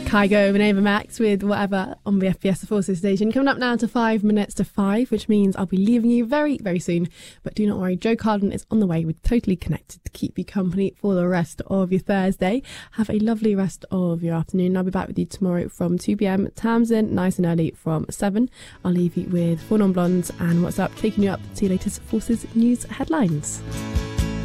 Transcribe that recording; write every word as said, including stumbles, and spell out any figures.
Kygo and Ava Max with Whatever on the F P S The Forces station. Coming up now to five minutes to five, which means I'll be leaving you very, very soon. But do not worry, Joe Carden is on the way with Totally Connected to keep you company for the rest of your Thursday. Have a lovely rest of your afternoon. I'll be back with you tomorrow from two p.m. Tamsin, nice and early from seven. I'll leave you with Four Non Blondes and What's Up, taking you up to your latest Forces news headlines.